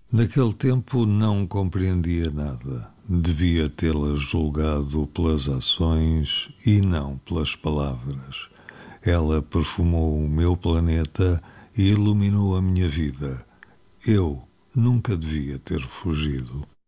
Naquele tempo não compreendia nada. Devia tê-la julgado pelas ações e não pelas palavras. Ela perfumou o meu planeta e iluminou a minha vida. Eu nunca devia ter fugido.